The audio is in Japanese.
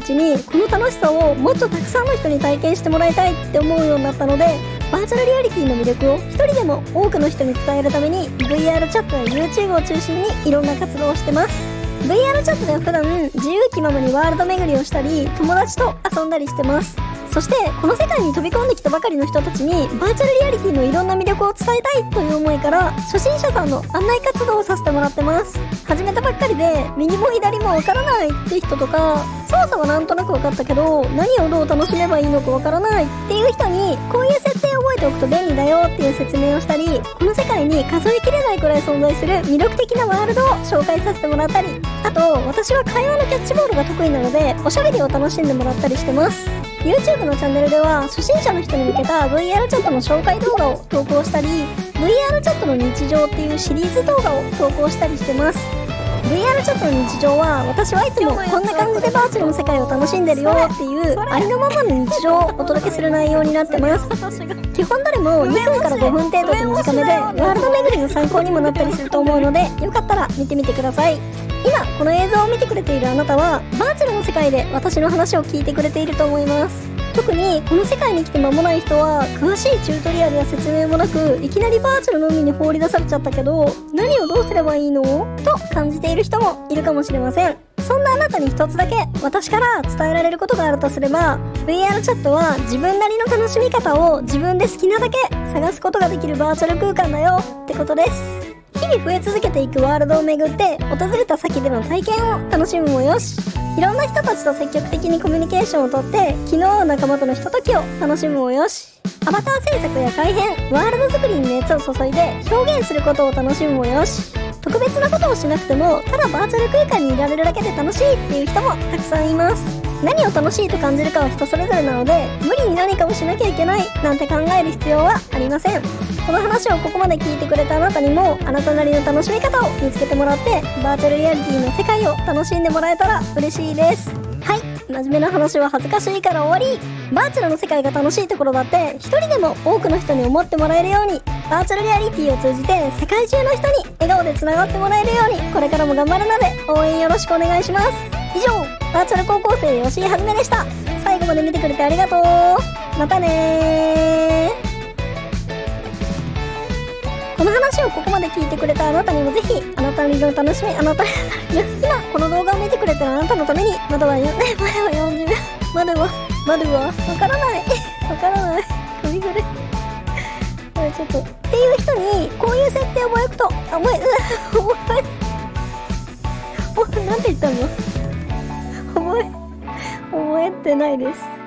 ちに、この楽しさをもっとたくさんの人に体験してもらいたいって思うようになったので、バーチャルリアリティの魅力を一人でも多くの人に伝えるために VR チャットや YouTube を中心にいろんな活動をしてます。 VR チャットでは普段自由気ままにワールド巡りをしたり、友達と遊んだりしてます。そしてこの世界に飛び込んできたばかりの人たちにバーチャルリアリティのいろんな魅力を伝えたいという思いから初心者さんの案内活動をさせてもらってます。始めたばっかりで右も左もわからないって人とか、操作はなんとなく分かったけど何をどう楽しめばいいのかわからないっていう人に、こういう設定を覚えておくと便利だよっていう説明をしたり、この世界に数えきれないくらい存在する魅力的なワールドを紹介させてもらったり、あと私は会話のキャッチボールが得意なのでおしゃべりを楽しんでもらったりしてます。 YouTube のチャンネルでは初心者の人に向けた VR チャットの紹介動画を投稿したり、 VR チャットの日常っていうシリーズ動画を投稿したりしてます。 VR チャットの日常は、私はいつもこんな感じでバーチャルの世界を楽しんでるよっていうありのままの日常をお届けする内容になってます。基本どれも2分から5分程度で短めで、ワールド巡りの参考にもなったりすると思うので、よかったら見てみてください。今この映像を見てくれているあなたはバーチャルの世界で私の話を聞いてくれていると思います。特にこの世界に来て間もない人は詳しいチュートリアルや説明もなく、いきなりバーチャルの海に放り出されちゃったけど何をどうすればいいのと感じている人もいるかもしれません。そんなあなたに一つだけ私から伝えられることがあるとすれば、 VR チャットは自分なりの楽しみ方を自分で好きなだけ探すことができるバーチャル空間だよってことです。日々増え続けていくワールドを巡って訪れた先での体験を楽しむもよし、いろんな人たちと積極的にコミュニケーションをとって気の合う仲間とのひとときを楽しむもよし、アバター制作や改変、ワールド作りに熱を注いで表現することを楽しむもよし、特別なことをしなくてもただバーチャル空間にいられるだけで楽しいっていう人もたくさんいます。何を楽しいと感じるかは人それぞれなので、無理に何かをしなきゃいけないなんて考える必要はありません。この話をここまで聞いてくれたあなたにも、あなたなりの楽しみ方を見つけてもらってバーチャルリアリティの世界を楽しんでもらえたら嬉しいです。はい、真面目な話は恥ずかしいから終わり。バーチャルの世界が楽しいところだって一人でも多くの人に思ってもらえるように、バーチャルリアリティを通じて世界中の人に笑顔でつながってもらえるようにこれからも頑張るので応援よろしくお願いします。以上、バーチャル高校生吉井はじめでした。最後まで見てくれてありがとう。またねー。この話をここまで聞いてくれたあなたにもぜひ、あなたなりの楽しみ、あなたなりの今この動画を見てくれてるあなたのために、まだは40秒、まだはわからない首振るちょっとっていう人にこういう設定を覚えるとなんて言ったの覚えてないです。